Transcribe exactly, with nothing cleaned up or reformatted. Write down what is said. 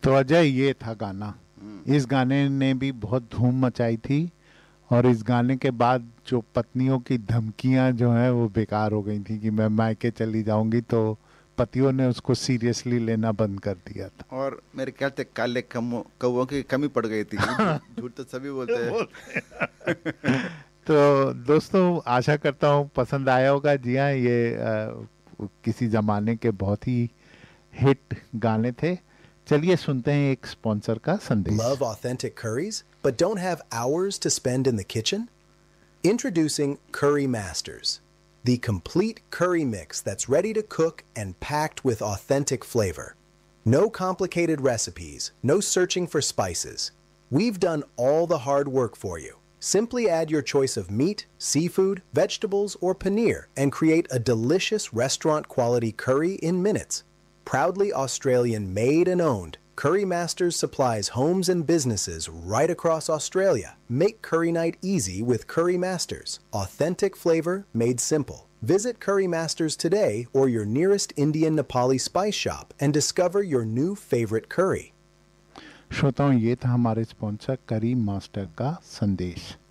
तो अजय ये था गाना। इस गाने ने भी बहुत धूम मचाई थी और इस गाने के बाद जो पत्नियों की धमकियां जो हैं वो बेकार हो गई थी कि मैं मायके चली जाऊंगी, तो पतियों ने उसको सीरियसली लेना बंद कर दिया था। और मेरे ख्याल से काले कमो कौवों की कमी पड़ गई थी। झूठ झूठ तो सभी बोलते हैं। तो दोस्तों आशा करता हूँ पसंद आया होगा। जी हाँ, ये आ, किसी जमाने के बहुत ही हिट गाने थे। चलिए सुनते हैं एक स्पॉन्सर का संदेश। Love authentic curries, but don't have hours to spend in the kitchen? Introducing Curry Masters, the complete curry mix that's ready to cook and packed with authentic flavor. No complicated recipes, no searching for spices. We've done all the hard work for you. Simply add your choice of meat, seafood, vegetables, or paneer and create a delicious restaurant-quality curry in minutes. Proudly Australian made and owned, Curry Masters supplies homes and businesses right across Australia. Make curry night easy with Curry Masters. Authentic flavor made simple. Visit Curry Masters today or your nearest Indian Nepali spice shop and discover your new favorite curry. श्रोताओं, ये था हमारे sponsor करी master का संदेश।